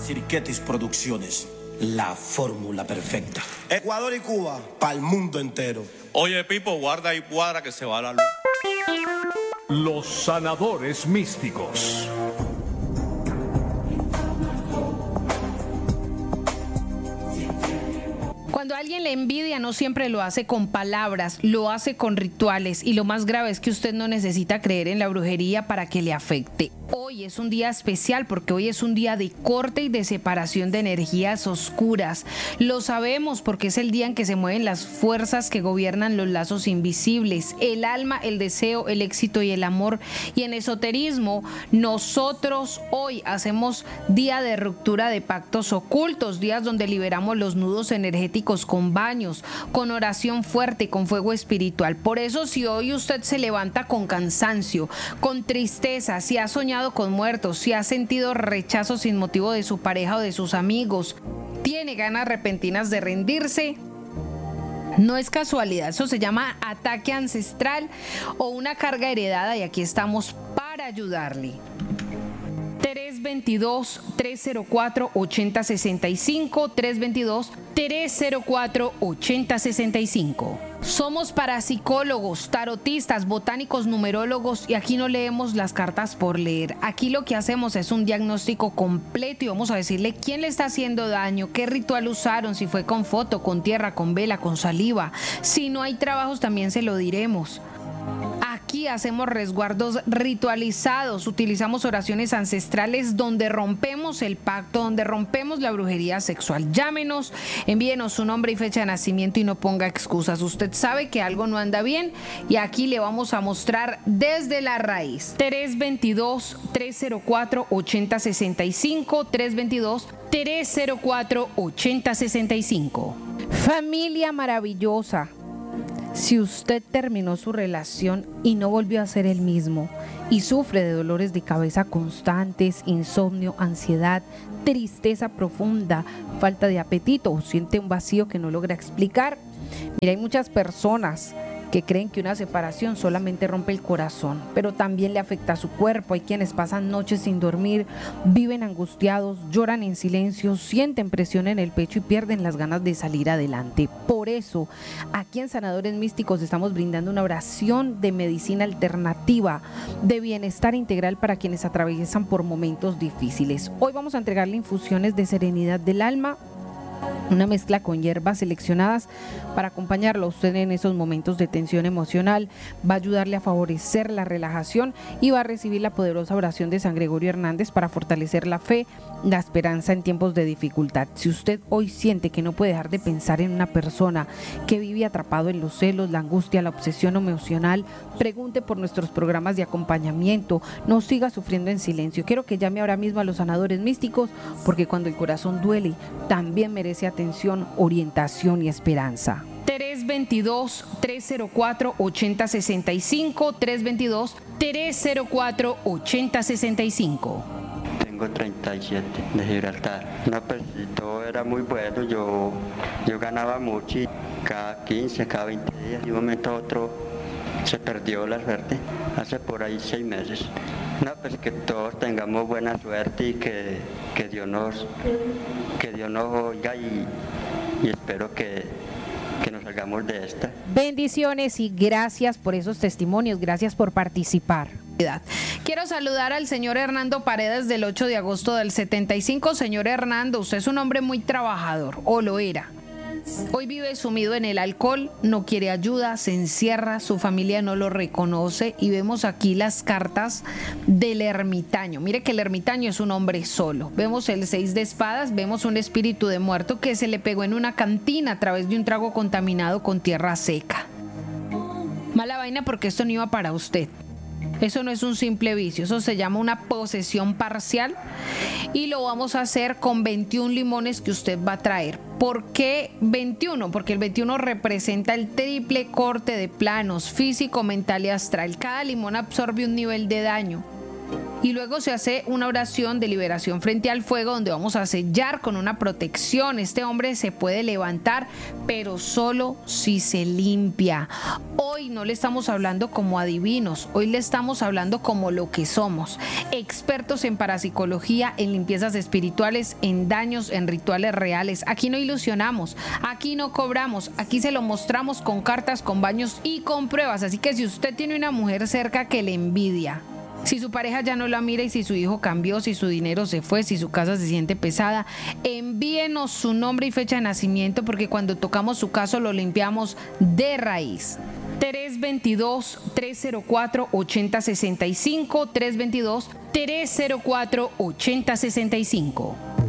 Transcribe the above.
Sirketis Producciones, la fórmula perfecta. Ecuador y Cuba, para el mundo entero. Oye, Pipo, guarda y cuadra que se va la luz. Los sanadores místicos. Cuando alguien le envidia, no siempre lo hace con palabras, lo hace con rituales, y lo más grave es que usted no necesita creer en la brujería para que le afecte. Hoy es un día especial porque hoy es un día de corte y de separación de energías oscuras. Lo sabemos porque es el día en que se mueven las fuerzas que gobiernan los lazos invisibles, el alma, el deseo, el éxito y el amor. Y en esoterismo, nosotros hoy hacemos día de ruptura de pactos ocultos, días donde liberamos los nudos energéticos con baños, con oración fuerte, con fuego espiritual. Por eso, si hoy usted se levanta con cansancio, con tristeza, si ha soñado con muertos, si ha sentido rechazo sin motivo de su pareja o de sus amigos, tiene ganas repentinas de rendirse, no es casualidad, eso se llama ataque ancestral o una carga heredada, y aquí estamos para ayudarle. 322-304-8065, 322-304-8065. Somos parapsicólogos, tarotistas, botánicos, numerólogos, y aquí no leemos las cartas por leer. Aquí lo que hacemos es un diagnóstico completo y vamos a decirle quién le está haciendo daño, qué ritual usaron, si fue con foto, con tierra, con vela, con saliva. Si no hay trabajos también se lo diremos. Aquí hacemos resguardos ritualizados, utilizamos oraciones ancestrales donde rompemos el pacto, donde rompemos la brujería sexual. Llámenos, envíenos su nombre y fecha de nacimiento y no ponga excusas. Usted sabe que algo no anda bien y aquí le vamos a mostrar desde la raíz. 322-304-8065, 322-304-8065. Familia maravillosa. Si usted terminó su relación y no volvió a ser el mismo y sufre de dolores de cabeza constantes, insomnio, ansiedad, tristeza profunda, falta de apetito o siente un vacío que no logra explicar, mira, hay muchas personas que creen que una separación solamente rompe el corazón, pero también le afecta a su cuerpo. Hay quienes pasan noches sin dormir, viven angustiados, lloran en silencio, sienten presión en el pecho y pierden las ganas de salir adelante. Por eso, aquí en Sanadores Místicos estamos brindando una oración de medicina alternativa, de bienestar integral para quienes atraviesan por momentos difíciles. Hoy vamos a entregarle infusiones de serenidad del alma, una mezcla con hierbas seleccionadas para acompañarlo a usted en esos momentos de tensión emocional. Va a ayudarle a favorecer la relajación y va a recibir la poderosa oración de San Gregorio Hernández para fortalecer la fe, la esperanza en tiempos de dificultad. Si usted hoy siente que no puede dejar de pensar en una persona, que vive atrapado en los celos, la angustia, la obsesión emocional, pregunte por nuestros programas de acompañamiento. No siga sufriendo en silencio. Quiero que llame ahora mismo a los Sanadores Místicos, porque cuando el corazón duele, también merece atención, orientación y esperanza. 322-304-8065, 322-304-8065. Tengo 37 de Gibraltar. No, pues todo era muy bueno, yo ganaba mucho y cada 15, cada 20 días, de un momento a otro se perdió la suerte, hace por ahí 6 meses. No, pues que todos tengamos buena suerte y que Dios nos oiga y espero que nos salgamos de esta. Bendiciones y gracias por esos testimonios, gracias por participar. Quiero saludar al señor Hernando Paredes del 8 de agosto del 75. Señor Hernando, usted es un hombre muy trabajador, o lo era. Hoy vive sumido en el alcohol, no quiere ayuda, se encierra, su familia no lo reconoce y vemos aquí las cartas del ermitaño. Mire que el ermitaño es un hombre solo. Vemos el 6 de espadas, vemos un espíritu de muerto que se le pegó en una cantina a través de un trago contaminado con tierra seca. Mala vaina porque esto no iba para usted. Eso no es un simple vicio, eso se llama una posesión parcial y lo vamos a hacer con 21 limones que usted va a traer. ¿Por qué 21? Porque el 21 representa el triple corte de planos físico, mental y astral. Cada limón absorbe un nivel de daño Y luego se hace una oración de liberación frente al fuego, donde vamos a sellar con una protección. Este hombre se puede levantar, pero solo si se limpia. Hoy no le estamos hablando como adivinos, hoy le estamos hablando como lo que somos, expertos en parapsicología, en limpiezas espirituales, en daños, en rituales reales. Aquí no ilusionamos, aquí no cobramos, aquí se lo mostramos con cartas, con baños y con pruebas. Así que si usted tiene una mujer cerca que le envidia, si su pareja ya no la mira y si su hijo cambió, si su dinero se fue, si su casa se siente pesada, envíenos su nombre y fecha de nacimiento, porque cuando tocamos su caso lo limpiamos de raíz. 322-304-8065, 322-304-8065.